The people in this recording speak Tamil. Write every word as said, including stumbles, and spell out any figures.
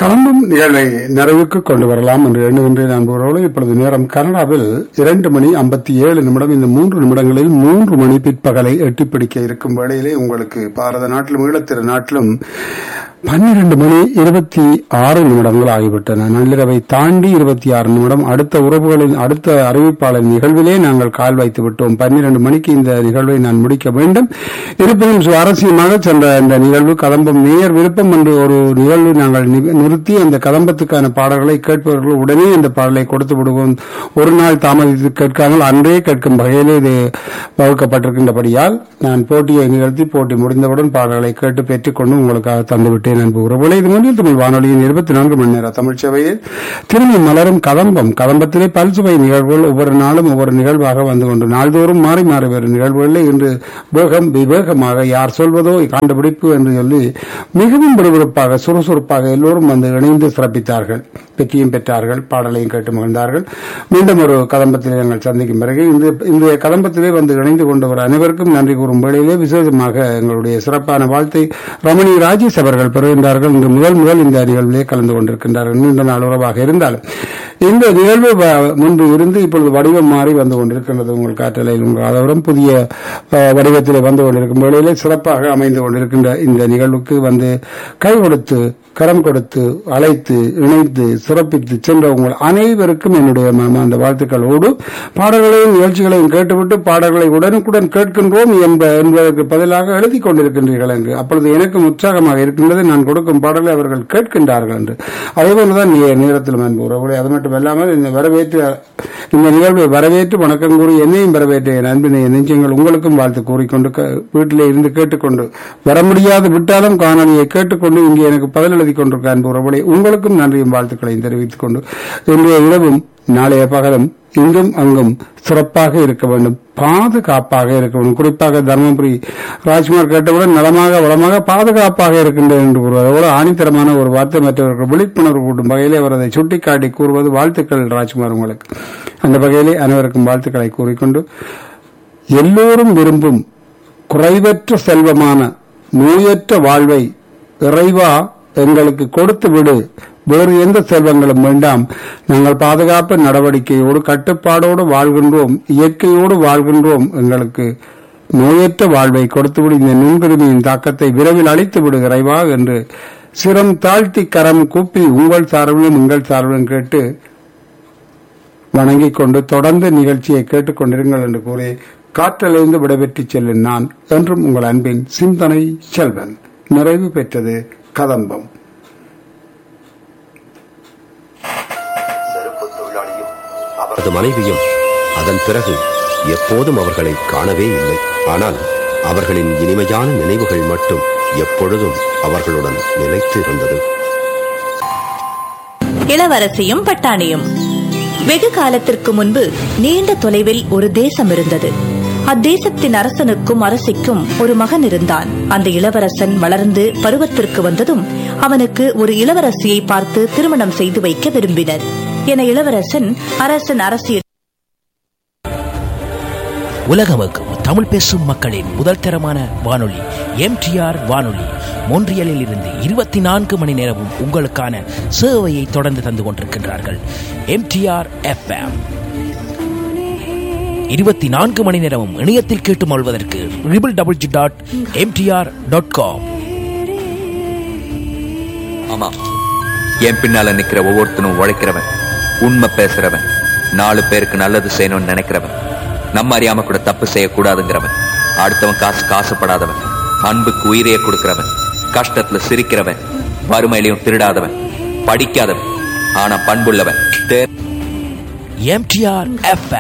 கலம்பும் நிகழ்வை நிறைவுக்கு கொண்டு வரலாம் என்று எண்ணுகின்றேன் அன்புகளோடு. இப்பொழுது நேரம் கனடாவில் இரண்டு மணி ஐம்பத்தி ஏழு நிமிடம். இந்த மூன்று நிமிடங்களில் மூன்று மணி பிற்பகலை எட்டிப்பிடிக்க இருக்கும் வேளையிலே உங்களுக்கு பாரத நாட்டிலும் ஈழத்திரு நாட்டிலும் பன்னிரண்டு மணி இருபத்தி ஆறு நிமிடங்கள் ஆகிவிட்டன. நள்ளிரவை தாண்டி இருபத்தி ஆறு நிமிடம். அடுத்த உறவுகளின் அடுத்த அறிவிப்பாளர் நிகழ்விலே நாங்கள் கால் வைத்து விட்டோம். பன்னிரண்டு மணிக்கு இந்த நிகழ்வை நான் முடிக்க வேண்டும். இருப்பினும் சுவாரஸ்யமாக சென்ற இந்த நிகழ்வு கதம்பம் நேயர் விருப்பம் என்று ஒரு நிகழ்வு நாங்கள் நிறுத்தி அந்த கதம்பத்துக்கான பாடல்களை கேட்பவர்கள் உடனே இந்த பாடலை கொடுத்து விடுவோம். ஒரு நாள் தாமதித்து கேட்காமல் அன்றே கேட்கும் வகையிலே இது வகுக்கப்பட்டிருக்கின்றபடியால் நான் போட்டியை நிகழ்த்தி போட்டி முடிந்தவுடன் பாடல்களை கேட்டு பெற்றுக்கொண்டு உங்களுக்காக தந்துவிட்டேன். அன்புறவுகளை இது மூன்றில் தமிழ் வானொலியின் இருபத்தி நான்கு மணி நேர தமிழ் சேவையில் திரும்பி மலரும் கதம்பம். கதம்பத்திலே பல்சுவை நிகழ்வுகள் ஒவ்வொரு நாளும் ஒவ்வொரு நிகழ்வாக வந்து கொண்டு நாள்தோறும் மாறி மாறி வரும் நிகழ்வுகளில் இன்று வேகம் விவேகமாக யார் சொல்வதோ கண்டுபிடிப்பு என்று சொல்லி மிகவும் விறுவிறுப்பாக சுறுசுறுப்பாக எல்லோரும் வந்து இணைந்து சிறப்பித்தார்கள். வெற்றியும் பெற்றார்கள், பாடலையும் கேட்டு மகிழ்ந்தார்கள். மீண்டும் ஒரு கதம்பத்திலே நாங்கள் சந்திக்கும் பிறகு இந்த கதம்பத்திலே வந்து இணைந்து கொண்டவர் அனைவருக்கும் நன்றி கூறும் வேளையிலே விசேஷமாக எங்களுடைய சிறப்பான வாழ்த்தை ரமணி ராஜேஷ் அவர்கள் பெறுகின்றார்கள். இன்று முதல் முதல் இந்த நிகழ்விலே கலந்து கொண்டிருக்கின்றார்கள். நீண்ட நாள் உறவாக இருந்தாலும் இந்த நிகழ்வு முன்பு இருந்து இப்பொழுது வடிவம் மாறி வந்து கொண்டிருக்கின்றது. உங்கள் காற்றலையில் உங்கள் ஆதரவும் புதிய வடிவத்திலே வந்து கொண்டிருக்கும் வேளையிலே சிறப்பாக அமைந்து கொண்டிருக்கின்ற இந்த நிகழ்வுக்கு வந்து கை கொடுத்து கரம் கொடுத்து அழைத்து இணைத்து சிறப்பித்து சென்ற உங்கள் அனைவருக்கும் என்னுடைய அந்த வாழ்த்துக்களோடு பாடல்களையும் நிகழ்ச்சிகளையும் கேட்டுவிட்டு பாடல்களை உடனுக்குடன் கேட்கின்றோம் என்பதற்கு பதிலாக எழுதி கொண்டிருக்கின்றீர்கள் என்று அப்பொழுது எனக்கு உற்சாகமாக இருக்கின்றது. நான் கொடுக்கும் பாடலை அவர்கள் கேட்கின்றார்கள் என்று அதேபோலதான் நேரத்தில் அன்பு உறவுகளை அது மட்டும் இல்லாமல் இந்த வரவேற்று இந்த நிகழ்வை வரவேற்று வணக்கம் கூறி என்னையும் வரவேற்ற அன்பினை நெஞ்சங்கள் உங்களுக்கும் வாழ்த்து கூறிக்கொண்டு வீட்டிலே இருந்து கேட்டுக்கொண்டு வர முடியாது விட்டாலும் காணொலியை கேட்டுக்கொண்டு இங்கே எனக்கு பதில் எழுதி கொண்டிருக்க அன்பு உறவுகளை உங்களுக்கும் நன்றியும் வாழ்த்துக்களையும் தெரிவித்துக் கொண்டு இன்றைய இரவும் நாளைய பகலும் இங்கும் அங்கும் சிறப்பாக இருக்க வேண்டும், பாதுகாப்பாக இருக்க வேண்டும். குறிப்பாக தர்மபுரி ராஜ்குமார் கேட்டவுடன் நலமாக வளமாக பாதுகாப்பாக இருக்கின்றது என்று கூறுவதோடு ஆணித்தரமான ஒரு வார்த்தை மற்றவர்கள் விழிப்புணர்வு கூட்டும் வகையிலே அவர் அதை சுட்டிக்காட்டி கூறுவது வாழ்த்துக்கள் ராஜ்குமார் உங்களுக்கு. அந்த வகையிலே அனைவருக்கும் வாழ்த்துக்களை கூறிக்கொண்டு எல்லோரும் விரும்பும் குறைவற்ற செல்வமான நோயற்ற வாழ்வை இறைவா எங்களுக்கு கொடுத்து விடு, வேறு எந்த செல்வங்களும் வேண்டாம், நாங்கள் பாதுகாப்பு நடவடிக்கையோடு கட்டுப்பாடோடு வாழ்கின்றோம், இயற்கையோடு வாழ்கின்றோம், எங்களுக்கு நோயற்ற வாழ்வை கொடுத்துவிடு, இந்த நுண்கிருமியின் தாக்கத்தை விரைவில் அழித்து விடு இறைவா என்று சிரம் தாழ்த்தி கரம் கூப்பி உங்கள் சார்பிலும் உங்கள் சார்பிலும் கேட்டு வணங்கிக் கொண்டு தொடர்ந்து நிகழ்ச்சியை கேட்டுக் கொண்டிருங்கள் என்று கூறி காற்றலிருந்து விடைபெற்று செல்லும் நான் என்றும் உங்கள் அன்பின் சிந்தனை செல்வன். நிறைவு பெற்றது கதம்பம். அவரது மனைவியும் அதன் பிறகு எப்போதும் அவர்களை காணவே இல்லை. ஆனால் அவர்களின் இனிமையான நினைவுகள் மட்டும் எப்பொழுதும் அவர்களுடன் நிலைத்து இருந்தது. இளவரசியும் பட்டாணியும். வெகு காலத்திற்கு முன்பு நீண்ட தொலைவில் ஒரு தேசம் இருந்தது. அத்தேசத்தின் அரசனுக்கும் அரசிக்கும் ஒரு மகன் இருந்தான். அந்த இளவரசன் வளர்ந்து பருவத்திற்கு வந்ததும் அவனுக்கு ஒரு இளவரசியை பார்த்து திருமணம் செய்து வைக்க விரும்பினர். என இளவரசன் அரசன் அரசியல் உலகமுக்கும் தமிழ் பேசும் மக்களின் முதல் தரமான வானொலி எம்டிஆர் வானொலி மொன்றியலில் இருந்து இருபத்தி நான்கு மணி நேரமும் உங்களுக்கான சேவையை தொடர்ந்து தந்து கொண்டிருக்கின்றார்கள். எம்டிஆர் எஃப்எம் இருபத்தி நான்கு மணி நேரமும் இணையத்தில் கேட்டு மொழ்வதற்கு triple double G dot MTR dot com. ஆமா, என் பின்னால நிக்கிற ஒவ்வொருத்தனும் உழைக்கிறவன், உண்மை பேசுறவன், நாலு பேருக்கு நல்லது செய்யணும்னு நினைக்கிறவன், நம்ம அறியாம கூட தப்பு செய்யக்கூடாதுங்கிறவன், அடுத்தவன் காசு காசுப்படாதவன், அன்புக்கு உயிரையே கொடுக்கிறவன், கஷ்டத்துல சிரிக்கிறவன், வறுமையிலையும் திருடாதவன், படிக்காதவன் ஆனா பண்புள்ளவன். MTR FM